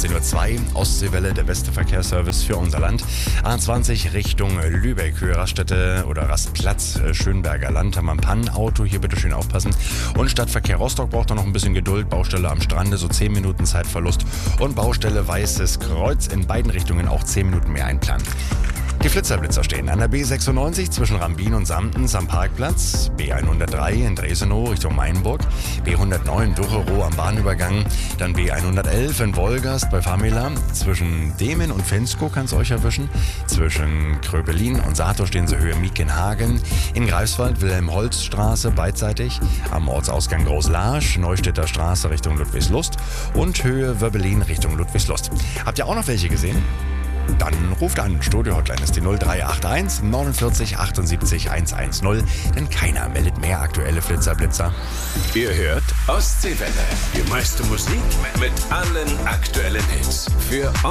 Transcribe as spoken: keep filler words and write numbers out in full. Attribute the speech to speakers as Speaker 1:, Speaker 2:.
Speaker 1: achtzehn Uhr zwei, Ostseewelle, der beste Verkehrsservice für unser Land. A zwanzig Richtung Lübeck, Höhe Raststätte oder Rastplatz, Schönberger Land, haben wir ein Pannenauto, hier bitte schön aufpassen. Und Stadtverkehr Rostock braucht da noch ein bisschen Geduld, Baustelle am Strande, so zehn Minuten Zeitverlust. Und Baustelle Weißes Kreuz, in beiden Richtungen auch zehn Minuten mehr einplanen. Die Flitzerblitzer stehen an der B sechsundneunzig zwischen Rambin und Samtens am Parkplatz, B hundertdrei in Dresenow Richtung Mainburg, B hundertneun Ducherow am Bahnübergang, dann B hundertelf in Wolgast bei Famila, zwischen Demen und Fensko kann es euch erwischen, zwischen Kröbelin und Sato stehen sie Höhe Miekenhagen, in Greifswald Wilhelm-Holz-Straße beidseitig, am Ortsausgang Großlarsch, Neustädter Straße Richtung Ludwigslust und Höhe Wöbbelin Richtung Ludwigslust. Habt ihr auch noch welche gesehen? Dann ruft an, Studio-Hotline ist die null drei acht eins neunundvierzig achtundsiebzig hundertzehn, denn keiner meldet mehr aktuelle Flitzerblitzer.
Speaker 2: Ihr hört Ostseewelle, die meiste Musik mit allen aktuellen Hits. Für